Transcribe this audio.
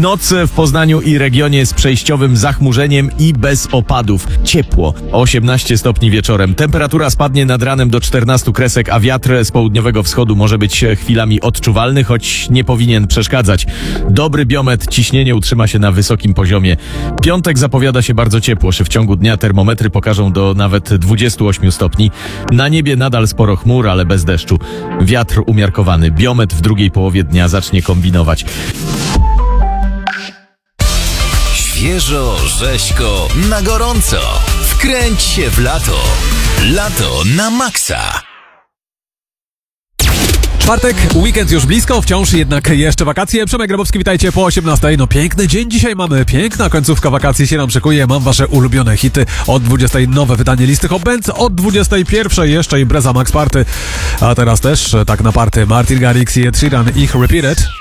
Noc w Poznaniu i regionie z przejściowym zachmurzeniem i bez opadów. Ciepło. 18 stopni wieczorem. Temperatura spadnie nad ranem do 14 kresek, a wiatr z południowego wschodu może być chwilami odczuwalny, choć nie powinien przeszkadzać. Dobry biometr, ciśnienie utrzyma się na wysokim poziomie. Piątek zapowiada się bardzo ciepło. W ciągu dnia termometry pokażą do nawet 28 stopni. Na niebie nadal sporo chmur, ale bez deszczu. Wiatr umiarkowany. Biometr w drugiej połowie dnia zacznie kombinować. Świeżo, rzeźko, na gorąco. Wkręć się w lato. Lato na maksa. Czwartek, weekend już blisko, wciąż jednak jeszcze wakacje. Przemek Grabowski, witajcie po 18. No piękny dzień dzisiaj mamy, piękna końcówka wakacji się nam szykuje. Mam wasze ulubione hity. Od 20 nowe wydanie listy Hot Bands, od 21 jeszcze Impreza Max Party. A teraz też tak na party Martin Garrix i Ed Sheeran, ich Repeated.